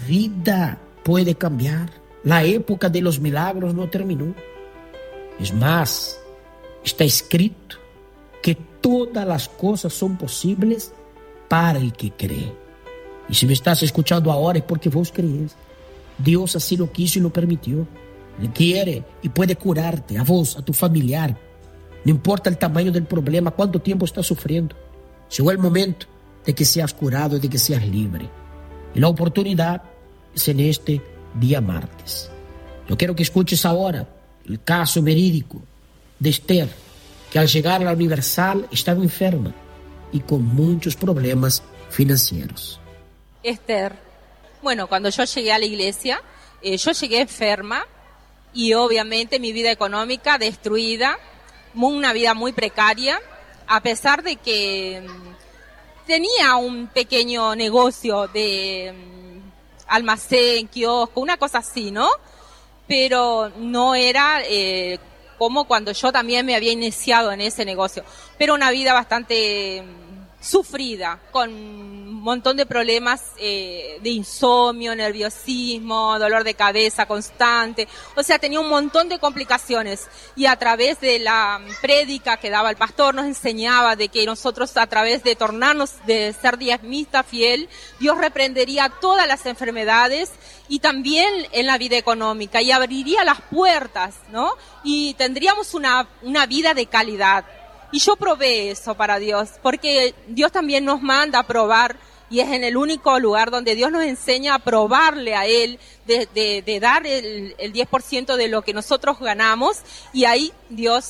vida puede cambiar. La época de los milagros no terminó. Es más, está escrito que todas las cosas son posibles para el que cree. Y si me estás escuchando ahora es porque vos crees. Dios así lo quiso y lo permitió. Él quiere y puede curarte, a vos, a tu familiar. No importa el tamaño del problema, cuánto tiempo estás sufriendo. Llegó el momento de que seas curado y de que seas libre. Y la oportunidad es en este día martes. Yo quiero que escuches ahora el caso verídico de Esther, que al llegar a la Universal estaba enferma y con muchos problemas financieros. Esther, bueno, cuando yo llegué a la iglesia, yo llegué enferma y obviamente mi vida económica destruida, una vida muy precaria, a pesar de que tenía un pequeño negocio de almacén, kiosco, una cosa así, ¿no? Pero no era como cuando yo también me había iniciado en ese negocio, pero una vida bastante sufrida, con un montón de problemas de insomnio, nerviosismo, dolor de cabeza constante, o sea, tenía un montón de complicaciones, y a través de la prédica que daba el pastor nos enseñaba de que nosotros, a través de tornarnos, de ser diezmista fiel, Dios reprendería todas las enfermedades y también en la vida económica, y abriría las puertas, ¿no? Y tendríamos una vida de calidad. Y yo probé eso para Dios, porque Dios también nos manda a probar, y es en el único lugar donde Dios nos enseña a probarle a Él, de dar el 10% de lo que nosotros ganamos, y ahí Dios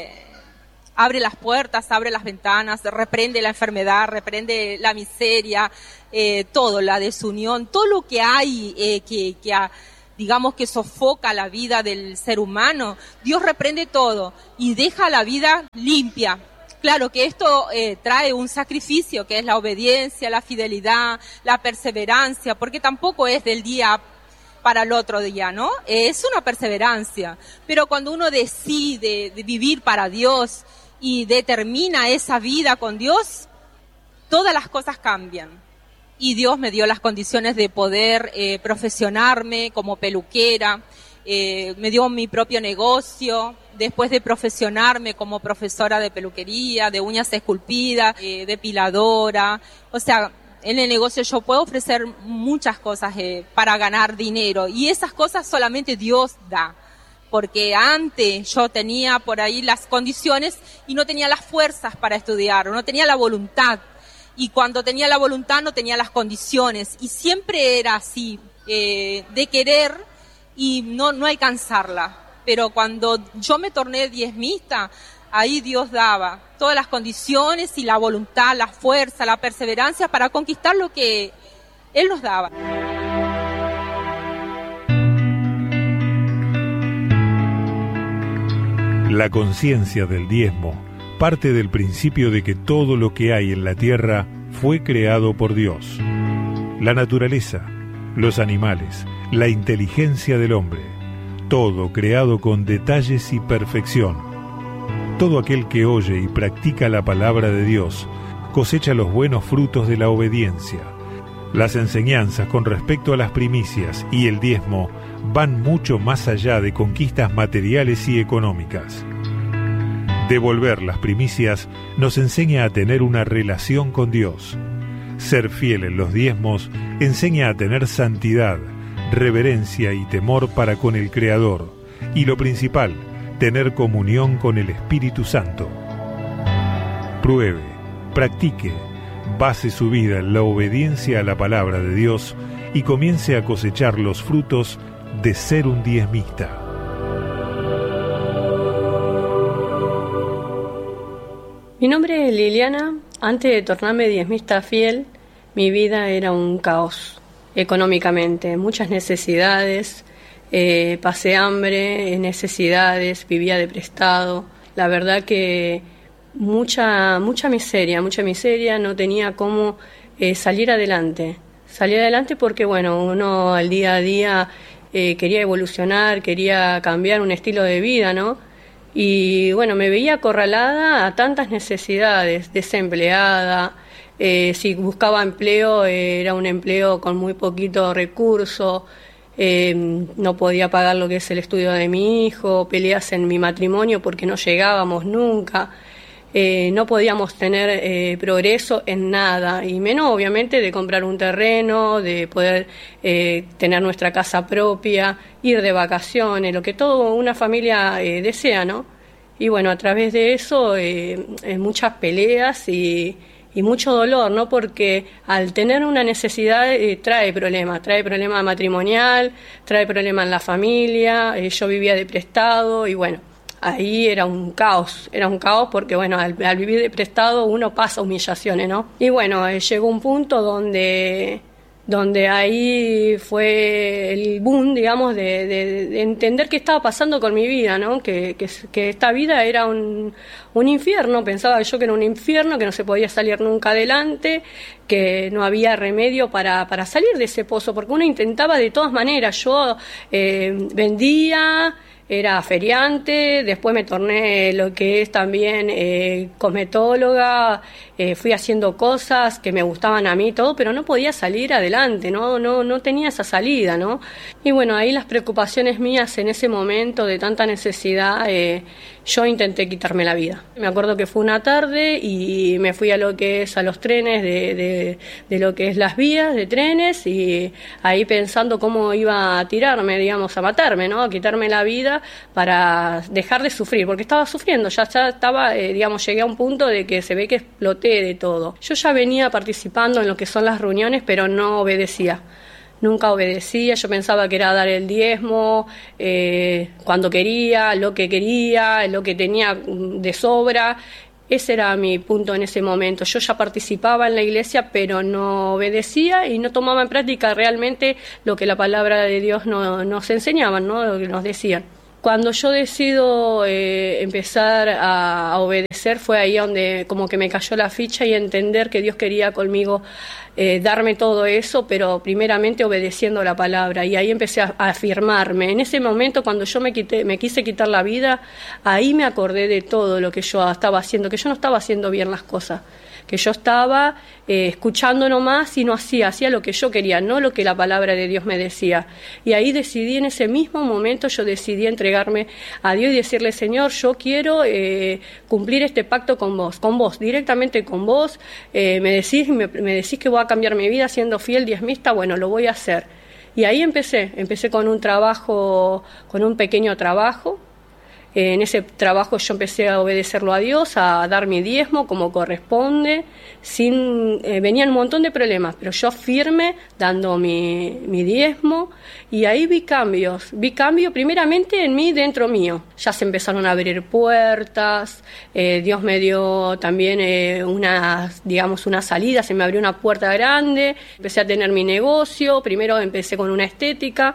abre las puertas, abre las ventanas, reprende la enfermedad, reprende la miseria, todo, la desunión, todo lo que hay digamos que sofoca la vida del ser humano. Dios reprende todo y deja la vida limpia. Claro que esto trae un sacrificio, que es la obediencia, la fidelidad, la perseverancia, porque tampoco es del día para el otro día, ¿no? Es una perseverancia. Pero cuando uno decide de vivir para Dios y determina esa vida con Dios, todas las cosas cambian. Y Dios me dio las condiciones de poder profesionarme como peluquera, me dio mi propio negocio, después de profesionarme como profesora de peluquería, de uñas esculpidas, depiladora. O sea, en el negocio yo puedo ofrecer muchas cosas para ganar dinero, y esas cosas solamente Dios da. Porque antes yo tenía por ahí las condiciones y no tenía las fuerzas para estudiar, no tenía la voluntad. Y cuando tenía la voluntad no tenía las condiciones, y siempre era así, de querer y no alcanzarla. Pero cuando yo me torné diezmista, ahí Dios daba todas las condiciones y la voluntad, la fuerza, la perseverancia para conquistar lo que Él nos daba. La conciencia del diezmo parte del principio de que todo lo que hay en la tierra fue creado por Dios. La naturaleza, los animales, la inteligencia del hombre, todo creado con detalles y perfección. Todo aquel que oye y practica la palabra de Dios cosecha los buenos frutos de la obediencia. Las enseñanzas con respecto a las primicias y el diezmo van mucho más allá de conquistas materiales y económicas. Devolver las primicias nos enseña a tener una relación con Dios. Ser fiel en los diezmos enseña a tener santidad, reverencia y temor para con el Creador. Y lo principal, tener comunión con el Espíritu Santo. Pruebe, practique, base su vida en la obediencia a la palabra de Dios y comience a cosechar los frutos de ser un diezmista. Mi nombre es Liliana. Antes de tornarme diezmista fiel, mi vida era un caos económicamente, muchas necesidades, pasé hambre, necesidades, vivía de prestado. La verdad que mucha miseria, no tenía cómo salir adelante. Salí adelante porque, bueno, uno al día a día quería evolucionar, quería cambiar un estilo de vida, ¿no? Y bueno, me veía acorralada a tantas necesidades, desempleada, Si buscaba empleo, era un empleo con muy poquito recurso. No podía pagar lo que es el estudio de mi hijo, peleas en mi matrimonio porque no llegábamos nunca. No podíamos tener progreso en nada, y menos obviamente de comprar un terreno, de poder tener nuestra casa propia, ir de vacaciones, lo que toda una familia desea, ¿no? Y bueno, a través de eso muchas peleas y mucho dolor, ¿no? Porque al tener una necesidad trae problema matrimonial, trae problema en la familia. Yo vivía de prestado y bueno, ahí era un caos porque bueno, al vivir de prestado uno pasa humillaciones, ¿no? Y bueno, llegó un punto donde ahí fue el boom, digamos, de entender qué estaba pasando con mi vida, ¿no? Que esta vida era un infierno. Pensaba yo que era un infierno, que no se podía salir nunca adelante, que no había remedio para salir de ese pozo, porque uno intentaba de todas maneras. Yo vendía, era feriante, después me torné lo que es también cosmetóloga, fui haciendo cosas que me gustaban a mí, todo, pero no podía salir adelante, no tenía esa salida, ¿no? Y bueno, ahí las preocupaciones mías en ese momento de tanta necesidad, yo intenté quitarme la vida. Me acuerdo que fue una tarde y me fui a lo que es a los trenes de lo que es las vías de trenes, y ahí pensando cómo iba a tirarme, digamos, a matarme, ¿no? A quitarme la vida para dejar de sufrir, porque estaba sufriendo, ya estaba, digamos, llegué a un punto de que se ve que exploté de todo. Yo ya venía participando en lo que son las reuniones, pero no obedecía. Nunca obedecía, yo pensaba que era dar el diezmo cuando quería, lo que tenía de sobra. Ese era mi punto en ese momento. Yo ya participaba en la iglesia, pero no obedecía y no tomaba en práctica realmente lo que la palabra de Dios nos enseñaba, ¿no? Lo que nos decían. Cuando yo decido empezar a obedecer, fue ahí donde como que me cayó la ficha y entender que Dios quería conmigo darme todo eso, pero primeramente obedeciendo la palabra. Y ahí empecé a afirmarme. En ese momento, cuando yo me quise quitar la vida, ahí me acordé de todo lo que yo estaba haciendo, que yo no estaba haciendo bien las cosas, que yo estaba escuchando nomás y no hacía lo que yo quería, no lo que la palabra de Dios me decía. Y ahí decidí, en ese mismo momento, yo decidí entregarme a Dios y decirle: Señor, yo quiero cumplir este pacto con vos, directamente con vos. Me decís que voy a cambiar mi vida siendo fiel diezmista, bueno, lo voy a hacer. Y ahí empecé con un trabajo, con un pequeño trabajo. En ese trabajo yo empecé a obedecerlo a Dios, a dar mi diezmo como corresponde. Venían un montón de problemas, pero yo firme dando mi diezmo, y ahí vi cambio primeramente en mí, dentro mío. Ya se empezaron a abrir puertas, Dios me dio también una salida, se me abrió una puerta grande, empecé a tener mi negocio. Primero empecé con una estética,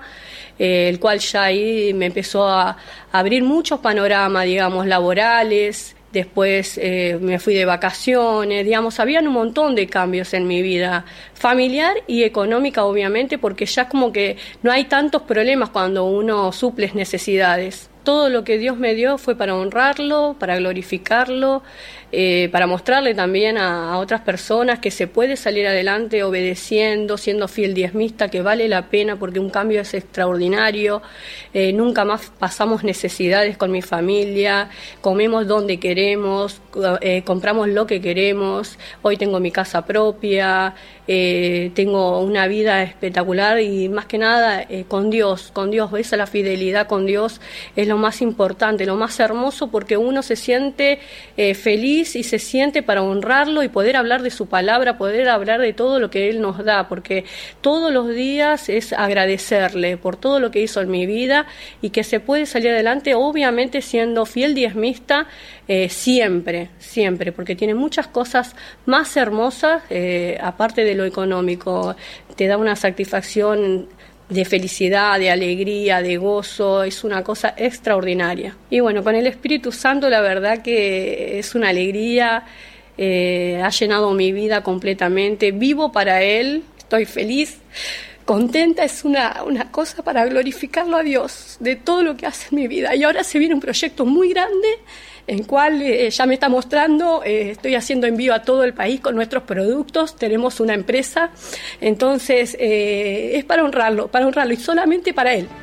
el cual ya ahí me empezó a abrir muchos panoramas, digamos, laborales. Después me fui de vacaciones, digamos, habían un montón de cambios en mi vida familiar y económica, obviamente, porque ya como que no hay tantos problemas cuando uno suple necesidades. Todo lo que Dios me dio fue para honrarlo, para glorificarlo, para mostrarle también a otras personas que se puede salir adelante obedeciendo, siendo fiel diezmista, que vale la pena porque un cambio es extraordinario. Nunca más pasamos necesidades con mi familia, comemos donde queremos, compramos lo que queremos. Hoy tengo mi casa propia, tengo una vida espectacular y más que nada con Dios, esa la fidelidad con Dios es lo más importante, lo más hermoso, porque uno se siente feliz y se siente para honrarlo y poder hablar de su palabra, poder hablar de todo lo que Él nos da, porque todos los días es agradecerle por todo lo que hizo en mi vida y que se puede salir adelante, obviamente siendo fiel diezmista siempre, porque tiene muchas cosas más hermosas aparte de lo económico. Te da una satisfacción de felicidad, de alegría, de gozo, es una cosa extraordinaria. Y bueno, con el Espíritu Santo la verdad que es una alegría, ha llenado mi vida completamente, vivo para Él, estoy feliz contenta, es una cosa para glorificarlo a Dios de todo lo que hace en mi vida. Y ahora se viene un proyecto muy grande en el cual ya me está mostrando, estoy haciendo envío a todo el país con nuestros productos, tenemos una empresa, entonces es para honrarlo y solamente para Él.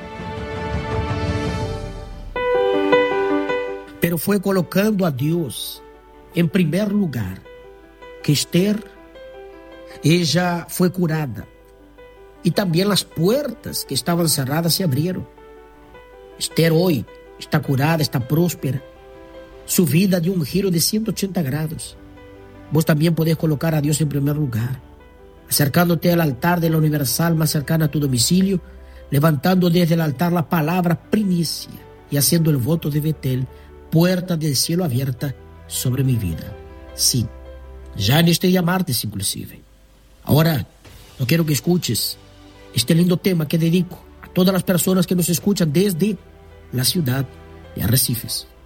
Pero fue colocando a Dios en primer lugar que Esther, ella fue curada. Y también las puertas que estaban cerradas se abrieron. Esther hoy está curada, está próspera. Su vida dio un giro de 180 grados. Vos también podés colocar a Dios en primer lugar, acercándote al altar de la Universal más cercana a tu domicilio, levantando desde el altar la palabra primicia y haciendo el voto de Betel, puerta del cielo abierta sobre mi vida. Sí, ya en este día martes inclusive. Ahora, no quiero que escuches este lindo tema que dedico a todas las personas que nos escuchan desde la ciudad de Arrecifes.